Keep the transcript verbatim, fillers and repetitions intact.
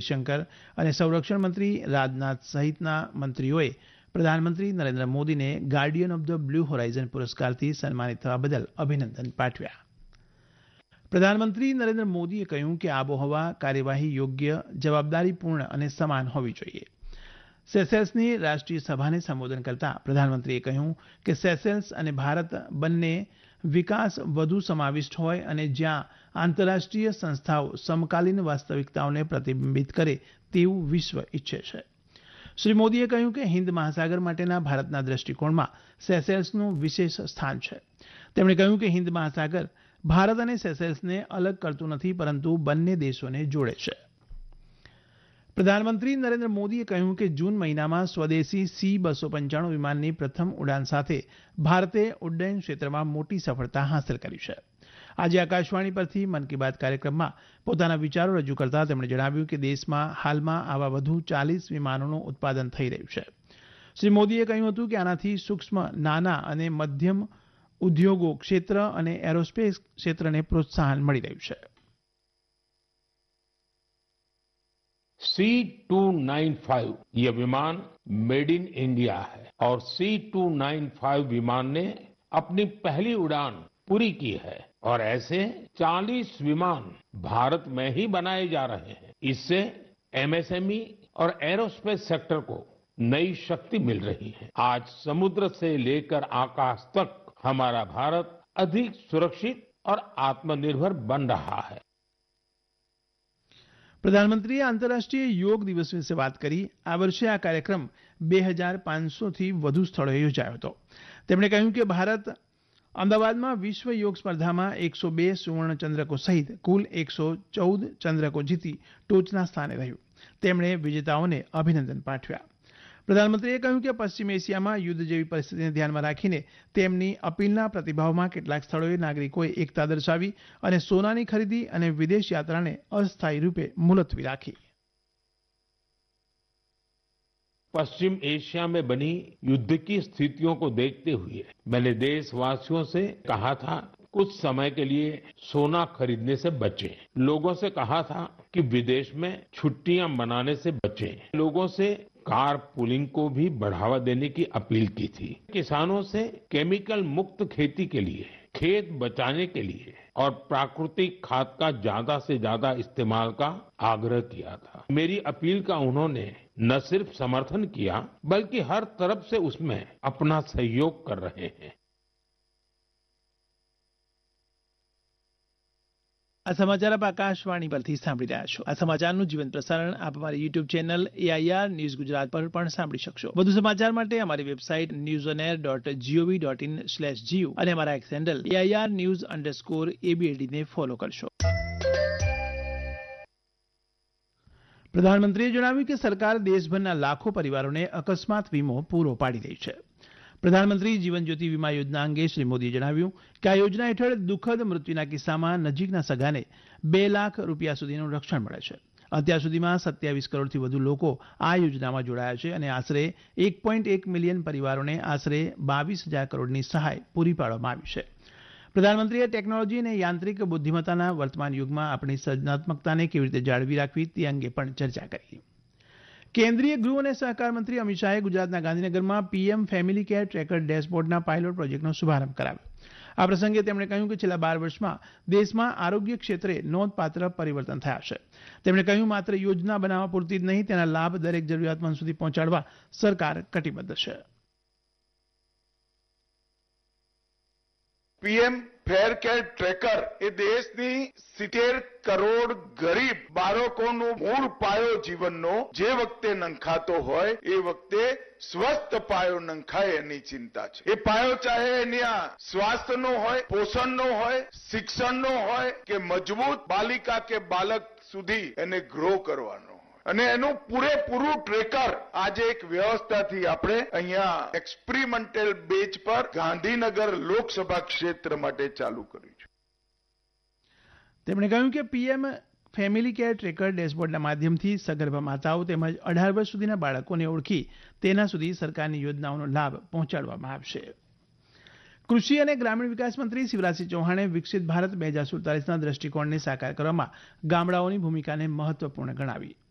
જયશંકર અને સંરક્ષણ મંત્રી રાજનાથ સહિતના મંત્રીઓએ પ્રધાનમંત્રી નરેન્દ્ર મોદીને Guardian of the blue Horizon પુરસ્કારથી સન્માનિત થવા બદલ અભિનંદન પાઠવ્યા. પ્રધાનમંત્રી નરેન્દ્ર મોદીએ કહ્યું કે આબોહવા કાર્યવાહી યોગ્ય, જવાબદારીપૂર્ણ અને સમાન હોવી જોઈએ. સેશેલ્સની રાષ્ટ્રીય સભાને સંબોધન કરતા પ્રધાનમંત્રીએ કહ્યું કે સેશેલ્સ અને ભારત બંને વિકાસ વધુ સમાવિષ્ટ હોય અને જ્યાં આંતરરાષ્ટ્રીય સંસ્થાઓ સમકાલીન વાસ્તવિકતાઓને પ્રતિબિંબિત કરે તેવું વિશ્વ ઈચ્છે છે. શ્રી મોદીએ કહ્યું કે હિન્દ મહાસાગર માટેના ભારતના દ્રષ્ટિકોણમાં સેશેલ્સનું વિશેષ સ્થાન છે. તેમણે કહ્યું કે હિન્દ મહાસાગર ભારત અને સેશેલ્સને અલગ કરતું નથી, પરંતુ બંને દેશોને જોડે છે. પ્રધાનમંત્રી નરેન્દ્ર મોદીએ કહ્યું કે જૂન મહિનામાં સ્વદેશી સી બસો પંચાણું વિમાનની પ્રથમ ઉડાન સાથે ભારતે ઉડ્ડયન ક્ષેત્રમાં મોટી સફળતા હાંસલ કરી છે. આજે આકાશવાણી પરથી મન કી બાત કાર્યક્રમમાં પોતાના વિચારો રજૂ કરતા તેમણે જણાવ્યું કે દેશમાં હાલમાં આવા વધુ ચાલીસ વિમાનોનું ઉત્પાદન થઈ રહ્યું છે. શ્રી મોદીએ કહ્યું હતું કે આનાથી સૂક્ષ્મ, નાના અને મધ્યમ ઉદ્યોગો ક્ષેત્ર અને એરોસ્પેસ ક્ષેત્રને પ્રોત્સાહન મળી રહ્યું છે. सी टू नाइन फाइव ये विमान मेड इन इंडिया है और सी टू नाइन फाइव विमान ने अपनी पहली उड़ान पूरी की है और ऐसे चालीस विमान भारत में ही बनाए जा रहे हैं. इससे एमएसएमई और एरोस्पेस सेक्टर को नई शक्ति मिल रही है. आज समुद्र से लेकर आकाश तक हमारा भारत अधिक सुरक्षित और आत्मनिर्भर बन रहा है. પ્રધાનમંત્રીએ આંતરરાષ્ટ્રીય યોગ દિવસ વિશે વાત કરી. આ વર્ષે આ કાર્યક્રમ બે હજાર પાંચસોથી વધુ સ્થળોએ યોજાયો હતો. તેમણે કહ્યું કે ભારત અમદાવાદમાં વિશ્વ યોગ સ્પર્ધામાં એકસો બે સુવર્ણ ચંદ્રકો સહિત કુલ એકસો ચૌદ ચંદ્રકો જીતી ટોચના સ્થાને રહ્યું. તેમણે વિજેતાઓને અભિનંદન પાઠવ્યા. પ્રધાનમંત્રીએ કહ્યું કે પશ્ચિમ એશિયામાં યુદ્ધ જેવી પરિસ્થિતિને ધ્યાનમાં રાખીને તેમની અપીલના પ્રતિભાવમાં કેટલાક સ્થળોએ નાગરિકોએ એકતા દર્શાવી અને સોનાની ખરીદી અને વિદેશ યાત્રાને અસ્થાયી રૂપે મુલતવી રાખી. पश्चिम एशिया में बनी युद्ध की स्थितियों को देखते हुए मैंने देशवासियों से कहा था कुछ समय के लिए सोना खरीदने से बचें. लोगों से कहा था कि विदेश में छुट्टियां मनाने से बचें. लोगों से कार पुलिंग को भी बढ़ावा देने की अपील की थी. किसानों से केमिकल मुक्त खेती के लिए, खेत बचाने के लिए और प्राकृतिक खाद का ज्यादा से ज्यादा इस्तेमाल का आग्रह किया था. मेरी अपील का उन्होंने न सिर्फ समर्थन किया बल्कि हर तरफ से उसमें अपना सहयोग कर रहे हैं. આ સમાચાર આપ આકાશવાણી પરથી સાંભળી રહ્યા છો. આ સમાચારનું જીવંત પ્રસારણ આપ અમારી YouTube channel AIR news Gujarat પર પણ સાંભળી શકશો. વધુ સમાચાર માટે અમારી website news on air dot GOV dot in slash Jio અને અમારા x handle AIR news underscore એબીએડીને follow કરશો. પ્રધાનમંત્રીએ જણાવ્યું કે સરકાર દેશભરના લાખો પરિવારોને અકસ્માત વીમો પૂરો પાડી રહી છે. પ્રધાનમંત્રી જીવન જ્યોતિ વીમા યોજના અંગે શ્રી મોદીએ જણાવ્યું કે આ યોજના હેઠળ દુઃખદ મૃત્યુના કિસ્સામાં નજીકના સગાને બે લાખ રૂપિયા સુધીનું રક્ષણ મળે છે. અત્યાર સુધીમાં સત્યાવીસ કરોડથી વધુ લોકો આ યોજનામાં જોડાયા છે અને આશરે એક પોઈન્ટ એક મિલિયન પરિવારોને આશરે બાવીસ હજાર કરોડની સહાય પૂરી પાડવામાં આવી છે. પ્રધાનમંત્રીએ ટેકનોલોજી અને યાંત્રિક બુદ્ધિમત્તાના વર્તમાન યુગમાં આપણી સર્જનાત્મકતાને કેવી રીતે જાળવી રાખવી તે અંગે પણ ચર્ચા કરી. કેન્દ્રીય ગૃહ અને સહકાર મંત્રી અમિત શાહે ગુજરાતના ગાંધીનગરમાં PM family care tracker ડેશબોર્ડના pilot પ્રોજેક્ટનો શુભારંભ કરાવ્યો. આ પ્રસંગે તેમણે કહ્યું કે છેલ્લા બાર વર્ષમાં દેશમાં આરોગ્ય ક્ષેત્રે નોંધપાત્ર પરિવર્તન થયા છે. તેમણે કહ્યું માત્ર યોજના બનાવવા પૂરતી જ નહીં, તેના લાભ દરેક જરૂરિયાતમંદ સુધી પહોંચાડવા સરકાર કટિબદ્ધ છે. પીએમ ફેર કેર ટ્રેકર એ દેશની સિત્તેર કરોડ ગરીબ બાળકોનો મૂળ પાયો જીવનનો જે વખતે નંખાતો હોય એ વખતે સ્વસ્થ પાયો નંખાય એની ચિંતા છે. એ પાયો ચાહે એના સ્વાસ્થ્યનો હોય, પોષણનો હોય, શિક્ષણનો હોય કે મજબૂત બાલિકા કે બાલક સુધી એને ગ્રો કરવાનો અને એનું પૂરેપૂરું ટ્રેકર આજે એક વ્યવસ્થાથી આપણે અહીંયા એક્સપેરિમેન્ટલ બેઝ પર ગાંધીનગર લોકસભા ક્ષેત્ર માટે ચાલુ કર્યું છે. તેમણે કહ્યું કે પીએમ ફેમિલી કેર ટ્રેકર ડેશબોર્ડના માધ્યમથી સગર્ભા માતાઓ તેમજ અઢાર વર્ષ સુધીના બાળકોને ઓળખી તેના સુધી સરકારની યોજનાઓનો લાભ પહોંચાડવામાં આવશે. કૃષિ અને ગ્રામીણ વિકાસ મંત્રી શિવરાજસિંહ ચૌહાણે વિકસિત ભારત બે હજાર સુડતાલીસના દ્રષ્ટિકોણને સાકાર કરવામાં ગામડાઓની ભૂમિકાને મહત્વપૂર્ણ ગણાવી.